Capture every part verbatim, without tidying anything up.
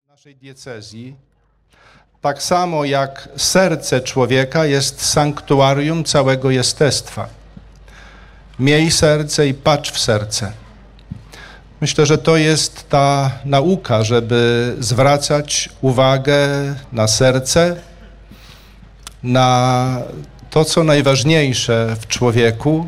naszej diecezji, tak samo jak serce człowieka jest sanktuarium całego jestestwa. Miej serce i patrz w serce. Myślę, że to jest ta nauka, żeby zwracać uwagę na serce, na to, co najważniejsze w człowieku,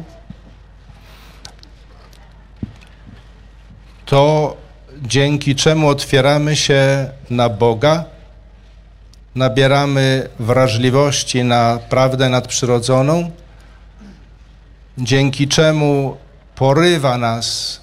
to dzięki czemu otwieramy się na Boga, nabieramy wrażliwości na prawdę nadprzyrodzoną, dzięki czemu porywa nas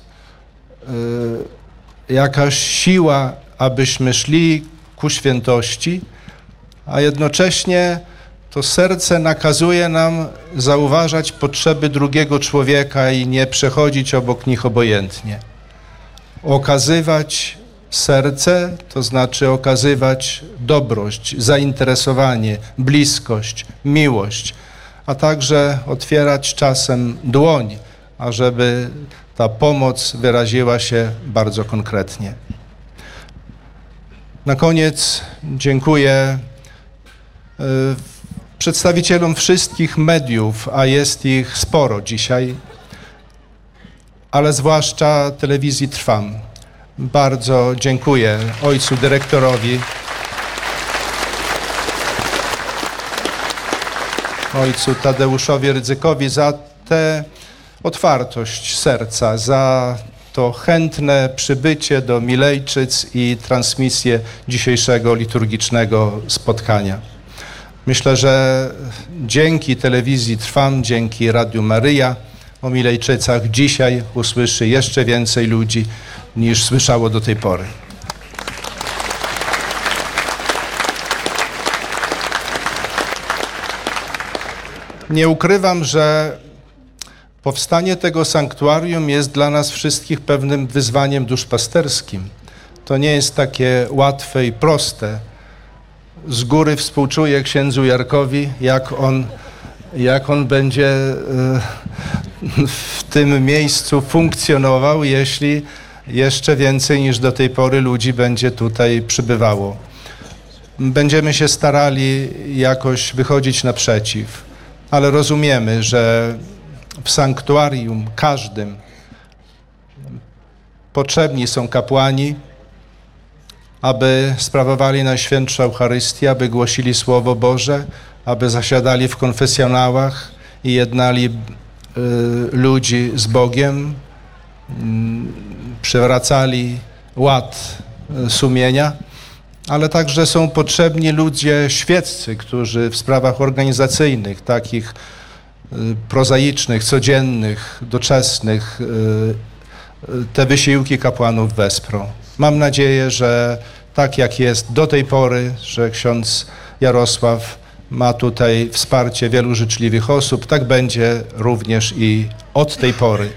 y, jakaś siła, abyśmy szli ku świętości, a jednocześnie to serce nakazuje nam zauważać potrzeby drugiego człowieka i nie przechodzić obok nich obojętnie. Okazywać serce, to znaczy okazywać dobrość, zainteresowanie, bliskość, miłość, a także otwierać czasem dłoń, ażeby ta pomoc wyraziła się bardzo konkretnie. Na koniec dziękuję y, przedstawicielom wszystkich mediów, a jest ich sporo dzisiaj, ale zwłaszcza telewizji Trwam. Bardzo dziękuję ojcu dyrektorowi, ojcu Tadeuszowi Rydzykowi za tę otwartość serca, za to chętne przybycie do Milejczyc i transmisję dzisiejszego liturgicznego spotkania. Myślę, że dzięki telewizji Trwam, dzięki Radiu Maryja o Milejczycach dzisiaj usłyszy jeszcze więcej ludzi niż słyszało do tej pory. Nie ukrywam, że powstanie tego sanktuarium jest dla nas wszystkich pewnym wyzwaniem duszpasterskim. To nie jest takie łatwe i proste. Z góry współczuję księdzu Jarkowi, jak on, jak on będzie w tym miejscu funkcjonował, jeśli jeszcze więcej niż do tej pory ludzi będzie tutaj przybywało. Będziemy się starali jakoś wychodzić naprzeciw, ale rozumiemy, że w sanktuarium każdym potrzebni są kapłani, aby sprawowali Najświętszą Eucharystię, aby głosili Słowo Boże, aby zasiadali w konfesjonałach i jednali y, ludzi z Bogiem, y, przywracali ład y, sumienia, ale także są potrzebni ludzie świeccy, którzy w sprawach organizacyjnych, takich y, prozaicznych, codziennych, doczesnych, y, y, te wysiłki kapłanów wesprą. Mam nadzieję, że tak jak jest do tej pory, że ksiądz Jarosław ma tutaj wsparcie wielu życzliwych osób, tak będzie również i od tej pory.